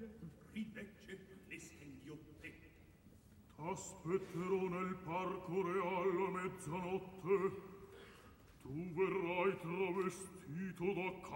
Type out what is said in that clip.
rilegge le scenghiotte. T'aspetterò nel parco reale a mezzanotte. Tu verrai travestito da